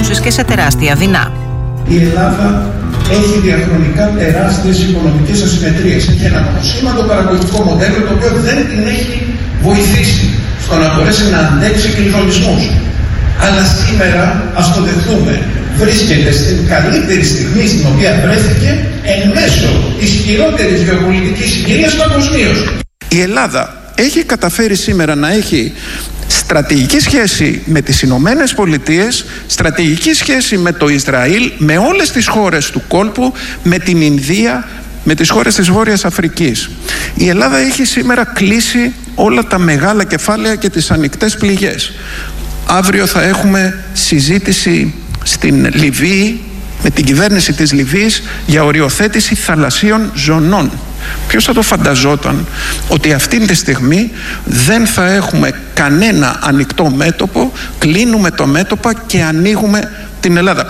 ανακοίνωσης και σε τεράστια δεινά. Η Ελλάδα έχει διαχρονικά τεράστιες οικονομικές ασυμμετρίες. Έχει ένα μονοσήμαντο παραγωγικό μοντέλο το οποίο δεν την έχει βοηθήσει στο να μπορέσει να αντέξει κλειδονισμούς. Αλλά σήμερα, ας το δεχτούμε, βρίσκεται στην καλύτερη στιγμή στην οποία βρέθηκε εν μέσω της χειρότερης γεωπολιτικής συγκυρίας παγκοσμίως. Η Ελλάδα έχει καταφέρει σήμερα να έχει στρατηγική σχέση με τις Ηνωμένες Πολιτείες, στρατηγική σχέση με το Ισραήλ, με όλες τις χώρες του κόλπου, με την Ινδία, με τις χώρες της Βόρειας Αφρικής. Η Ελλάδα έχει σήμερα κλείσει όλα τα μεγάλα κεφάλαια και τις ανοιχτές πληγές. Αύριο θα έχουμε συζήτηση στην Λιβύη με την κυβέρνηση της Λιβύης για οριοθέτηση θαλασσίων ζωνών. Ποιος θα το φανταζόταν ότι αυτή τη στιγμή δεν θα έχουμε κανένα ανοιχτό μέτωπο, κλείνουμε το μέτωπα και ανοίγουμε την Ελλάδα.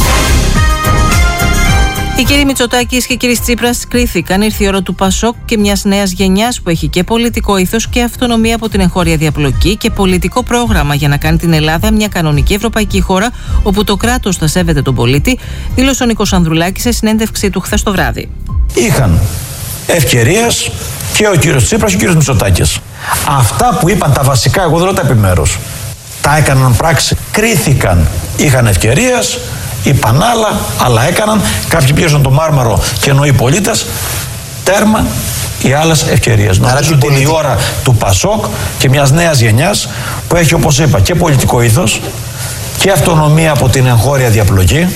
Οι κύριοι Μητσοτάκης και οι κύριοι Τσίπρας κρίθηκαν. Ήρθε η ώρα του Πασόκ και μιας νέας γενιάς που έχει και πολιτικό ήθος και αυτονομία από την εγχώρια διαπλοκή και πολιτικό πρόγραμμα για να κάνει την Ελλάδα μια κανονική ευρωπαϊκή χώρα όπου το κράτος θα σέβεται τον πολίτη, δήλωσε ο Νίκος Ανδρουλάκης σε συνέντευξή του χθες το βράδυ. Είχαν ευκαιρίες και ο κύριος Τσίπρας και ο κύριος Μητσοτάκης. Αυτά που είπαν τα βασικά, εγώ δεν τα επιμέρους. Τα έκαναν πράξη. Κρίθηκαν. Είχαν ευκαιρίες. Είπαν άλλα, αλλά έκαναν. Κάποιοι πιέζουν το Μάρμαρο και ενώ οι πολίτες τέρμα οι άλλες ευκαιρίες. Νομίζω ότι είναι η ώρα του Πασόκ και μιας νέας γενιάς που έχει, όπως είπα, και πολιτικό ήθος και αυτονομία από την εγχώρια διαπλοκή.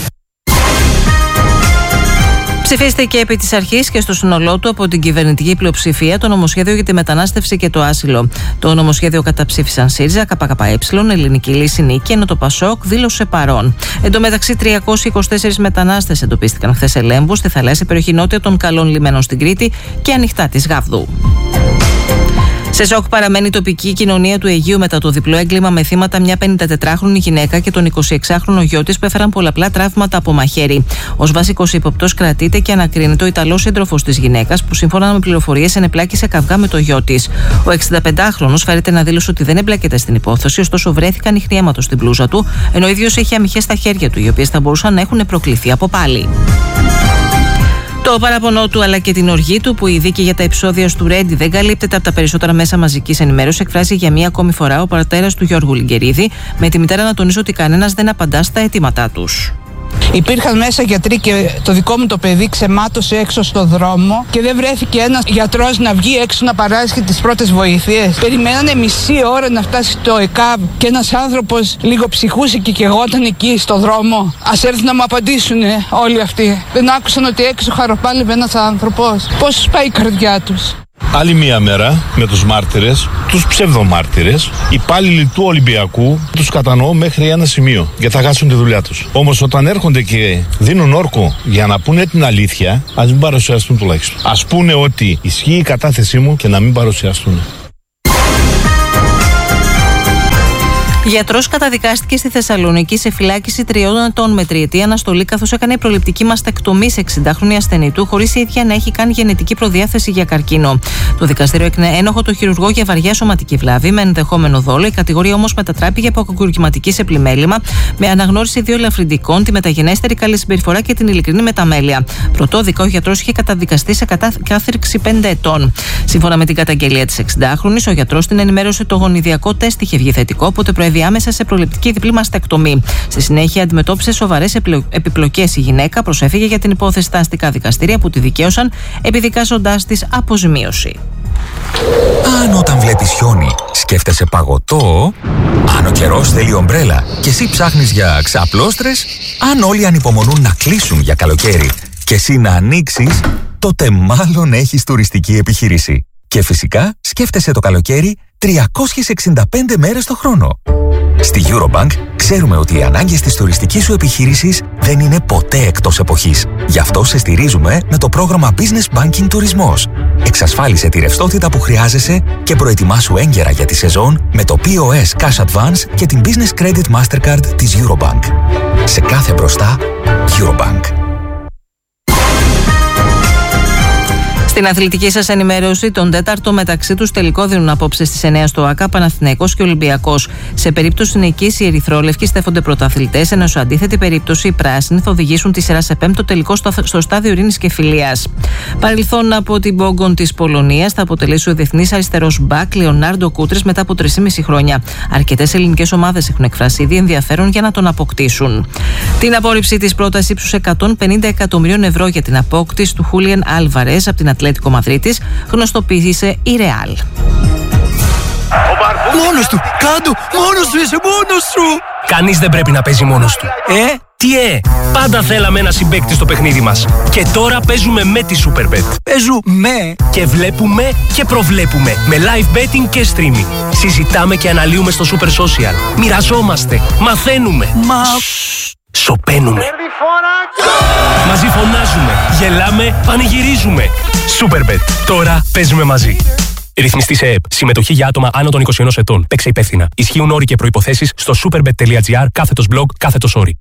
Ψηφίστε και επί της αρχής και στο σύνολό του από την κυβερνητική πλειοψηφία το νομοσχέδιο για τη μετανάστευση και το άσυλο. Το νομοσχέδιο καταψήφισαν ΣΥΡΙΖΑ, ΚΚΕ, Ελληνική Λύση Νίκη, ενώ το ΠΑΣΟΚ δήλωσε παρόν. Εν τω μεταξύ, 324 μετανάστες εντοπίστηκαν χθες σε Λέμβου, στη θαλάσσια περιοχή νότια των Καλών Λιμένων στην Κρήτη και ανοιχτά της Γάβδου. Σε σοκ παραμένει η τοπική κοινωνία του Αιγείου μετά το διπλό έγκλημα με θύματα μια 54χρονη γυναίκα και τον 26χρονο γιο της που έφεραν πολλαπλά τραύματα από μαχαίρι. Ως βασικός ύποπτος κρατείται και ανακρίνεται ο Ιταλός σύντροφος της γυναίκας που σύμφωνα με πληροφορίες ενεπλάκη σε καυγά με το γιο της. Ο 65χρονος φέρεται να δήλωσε ότι δεν εμπλέκεται στην υπόθεση, ωστόσο βρέθηκαν ίχνη αίματος στην μπλούζα του, ενώ ο ίδιος είχε αμυχές στα χέρια του, οι οποίες θα μπορούσαν να έχουν προκληθεί από πάλι. Το παράπονο του αλλά και την οργή του που η δίκη για τα επεισόδια του Ρέντι δεν καλύπτεται από τα περισσότερα μέσα μαζικής ενημέρωσης εκφράζει για μία ακόμη φορά ο πατέρας του Γιώργου Λιγκερίδη, με τη μητέρα να τονίζει ότι κανένας δεν απαντά στα αιτήματά τους. Υπήρχαν μέσα γιατροί και το δικό μου το παιδί ξεμάτωσε έξω στο δρόμο και δεν βρέθηκε ένας γιατρός να βγει έξω να παράσχει τις πρώτες βοήθειες. Περιμένανε μισή ώρα να φτάσει το ΕΚΑΒ και ένας άνθρωπος λίγο ψυχούσε και καιγόταν εκεί στο δρόμο. Ας έρθουν να μου απαντήσουν όλοι αυτοί. Δεν άκουσαν ότι έξω χαροπάλευε ένας άνθρωπος. Πώς πάει η καρδιά τους. Άλλη μία μέρα με τους μάρτυρες, τους ψευδομάρτυρες, υπάλληλοι του Ολυμπιακού, τους κατανοώ μέχρι ένα σημείο γιατί θα χάσουν τη δουλειά τους. Όμως όταν έρχονται και δίνουν όρκο για να πούνε την αλήθεια, ας μην παρουσιαστούν τουλάχιστον. Ας πούνε ότι ισχύει η κατάθεσή μου και να μην παρουσιαστούν. Γιατρός καταδικάστηκε στη Θεσσαλονίκη σε φυλάκιση 3 ετών με τριετή αναστολή, καθώς έκανε προληπτική μαστεκτομή σε 60χρονη ασθενή του, χωρίς η ίδια να έχει καν γενετική προδιάθεση για καρκίνο. Το δικαστήριο έκρινε ένοχο το χειρουργό για βαριά σωματική βλάβη με ενδεχόμενο δόλο. Η κατηγορία όμως μετατράπηκε από κακουργηματική σε πλημέλημα, με αναγνώριση 2 ελαφρυντικών, τη μεταγενέστερη καλή συμπεριφορά και την ειλικρινή μεταμέλεια. Πρωτόδικα, ο γιατρός είχε καταδικαστεί σε κάθριξη 5 ετών. Σύμφωνα με την καταγγελία της 60χρονης, ο γιατρός την ενημέρωσε το γονιδιακό τεστ είχε βγει θετικό, οπότε διάμεσα σε προληπτική διπλή μαστεκτομή. Στη συνέχεια αντιμετώπισε σοβαρές επιπλοκές η γυναίκα, προσέφυγε για την υπόθεση στα αστικά δικαστήρια που τη δικαίωσαν, επιδικάζοντάς της αποζημίωση. Αν όταν βλέπεις χιόνι σκέφτεσαι παγωτό, αν ο καιρός θέλει ομπρέλα και εσύ ψάχνεις για ξαπλώστρες, αν όλοι ανυπομονούν να κλείσουν για καλοκαίρι και εσύ να ανοίξεις, τότε μάλλον έχεις τουριστική επιχείρηση. Και φυσικά σκέφτεσαι το καλοκαίρι 365 μέρες το χρόνο. Στη Eurobank ξέρουμε ότι οι ανάγκες της τουριστικής σου επιχείρησης δεν είναι ποτέ εκτός εποχής. Γι' αυτό σε στηρίζουμε με το πρόγραμμα Business Banking Τουρισμός. Εξασφάλισε τη ρευστότητα που χρειάζεσαι και προετοιμάσου έγκαιρα για τη σεζόν με το POS Cash Advance και την Business Credit Mastercard της Eurobank. Σε κάθε μπροστά, Eurobank. Στην αθλητική σας ενημέρωση, τον τέταρτο μεταξύ τους τελικό δίνουν απόψε στις 9 στο ΑΚΑ Παναθηναϊκός και Ολυμπιακός. Σε περίπτωση νικής, οι ερυθρόλευκοι στέφονται πρωταθλητές, ενώ σε αντίθετη περίπτωση οι πράσινοι θα οδηγήσουν τη σειρά σε πέμπτο τελικό στο στάδιο ειρήνης και φιλίας. Παρελθόν από την Μπόγκον της Πολωνίας θα αποτελέσει ο διεθνής αριστερός μπακ Λεωνάρντο Κούτρης μετά από 3,5 χρόνια. Αρκετές ελληνικές ομάδες έχουν εκφράσει ήδη ενδιαφέρον για να τον αποκτήσουν. Την απόρριψη της πρότασης ύψους 150 εκατομμυρίων ευρώ για την απόκτηση του Χούλιαν Άλβαρες από την Ατλέτικο Μαδρίτης γνωστοποίησε η Ρεάλ. Μόνος του! Κάντο! Μόνος του! Είσαι μόνος σου! Κανείς δεν πρέπει να παίζει μόνος του. Τι πάντα θέλαμε ένα συμπαίκτη στο παιχνίδι μας. Και τώρα παίζουμε με τη Superbet. Παίζουμε! Και βλέπουμε και προβλέπουμε με live betting και streaming. Συζητάμε και αναλύουμε στο Super Social. Μοιραζόμαστε, μαθαίνουμε. Σοπαίνουμε. Μαζί φωνάζουμε, γελάμε, πανηγυρίζουμε. Superbet. Τώρα παίζουμε μαζί. Ρυθμιστή σε ΕΕΠ. Συμμετοχή για άτομα άνω των 21 ετών. Παίξε υπεύθυνα. Ισχύουν όροι και προϋποθέσεις στο superbet.gr/blog/όροι.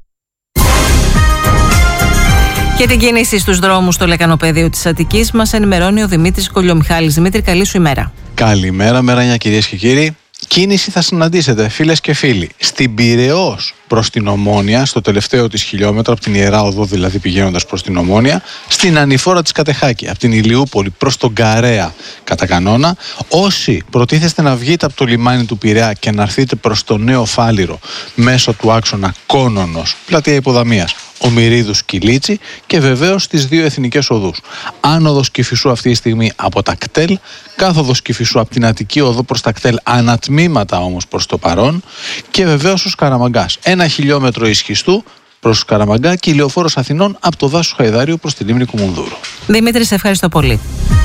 Και την κίνηση στους δρόμους στο λεκανοπέδιο της Αττικής μας ενημερώνει ο Δημήτρης Κολιομιχάλης. Δημήτρη, καλή σου ημέρα. Καλημέρα, Μεράνια, κυρίες και κύριοι. Κίνηση θα συναντήσετε, φίλες και φίλοι, στην Πειραιώς προς την Ομόνια, στο τελευταίο της χιλιόμετρο, από την Ιερά Οδό δηλαδή πηγαίνοντας προς την Ομόνια, στην ανηφόρα της Κατεχάκη, από την Ηλιούπολη προς τον Καρέα κατά κανόνα. Όσοι προτίθεστε να βγείτε από το λιμάνι του Πειραιά και να έρθετε προς το Νέο Φάληρο μέσω του άξονα Κόνονος, πλατεία Υποδαμίας, Ομηρίδους Κιλίτσι και βεβαίως τις δύο εθνικές οδούς. Άνοδος Κηφισού αυτή τη στιγμή από τα κτέλ, κάθοδος Κηφισού από την Αττική Οδό προς τα κτέλ, ανατμήματα όμως προς το παρόν, και βεβαίως ο Σκαραμαγκάς. 1 χιλιόμετρο Ισχυστού προς Σκαραμαγκά και ηλιοφόρος Αθηνών από το δάσος Χαϊδάριου προς τη λίμνη Κουμουνδούρου. Δημήτρη, σε ευχαριστώ πολύ.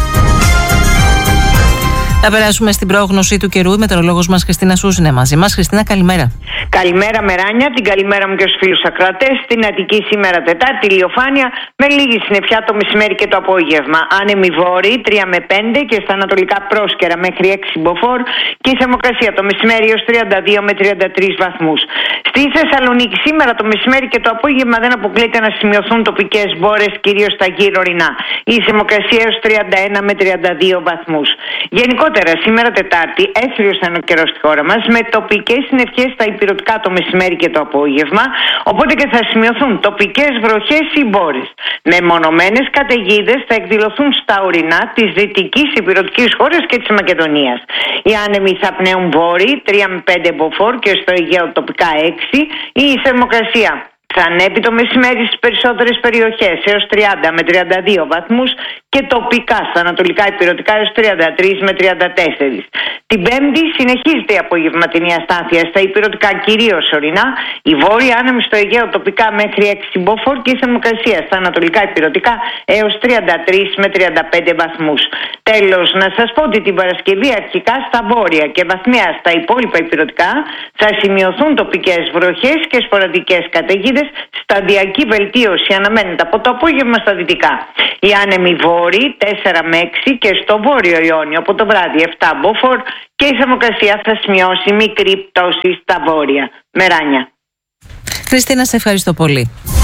Θα περάσουμε στην πρόγνωση του καιρού. Η μετεωρολόγος μας Χριστίνα Σούζ είναι μαζί μας. Χριστίνα, καλημέρα. Καλημέρα, Μεράνια. Την καλημέρα μου και στους φίλους ακροατές. Στην Αττική σήμερα Τετάρτη, ηλιοφάνεια με λίγη συννεφιά το μεσημέρι και το απόγευμα. Άνεμοι βόρειοι 3 με 5 και στα ανατολικά πρόσκαιρα μέχρι 6 μποφόρ και η θερμοκρασία το μεσημέρι έως 32 με 33 βαθμούς. Στη Θεσσαλονίκη σήμερα το μεσημέρι και το απόγευμα δεν αποκλείεται να σημειωθούν τοπικές μπόρες, κυρίως στα γύρω ορεινά. Η θερμοκρασία έως 31 με 32 βαθμούς. Γενικότερα σήμερα Τετάρτη έθριος θα είναι ο καιρός στη χώρα μας με τοπικές συννεφιές στα υπηρετικά το μεσημέρι και το απόγευμα, οπότε και θα σημειωθούν τοπικές βροχές ή μπόρες. Μεμονωμένες καταιγίδες θα εκδηλωθούν στα ορεινά της δυτικής υπηρετικής χώρας και της Μακεδονίας. Οι άνεμοι θα πνέουν βόρειοι 3 με 5 μποφόρ και στο Αιγαίο τοπικά 6. Η θερμοκρασία θα ανέβει το μεσημέρι στις περισσότερες περιοχές έως 30 με 32 βαθμούς και τοπικά στα ανατολικά υπηρετικά έως 33 με 34. Την Πέμπτη συνεχίζεται η απογευματινή αστάθεια στα υπηρετικά κυρίως ορεινά, η βόρεια άνεμη στο Αιγαίο τοπικά μέχρι 6 μποφόρ και η θερμοκρασία στα ανατολικά υπηρετικά έως 33 με 35 βαθμούς. Τέλος, να σας πω ότι την Παρασκευή αρχικά στα βόρεια και βαθμιά στα υπόλοιπα υπηρετικά θα σημειωθούν τοπικές βροχές και σποραδικές καταιγίδες. Σταδιακή βελτίωση αναμένεται από το απόγευμα στα δυτικά. Οι άνεμοι βόρειοι 4 με 6 και στο βόρειο Ιόνιο από το βράδυ 7 μποφόρ και η θερμοκρασία θα σημειώσει μικρή πτώση στα βόρεια. Μεράνια. Χριστίνα, σε ευχαριστώ πολύ.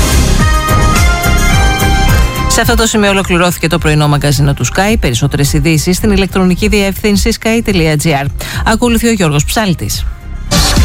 Σε αυτό το σημείο ολοκληρώθηκε το πρωινό μαγκαζίνο του Sky. Περισσότερες ειδήσεις στην ηλεκτρονική διεύθυνση sky.gr. Ακολουθεί ο Γιώργος Ψάλτης.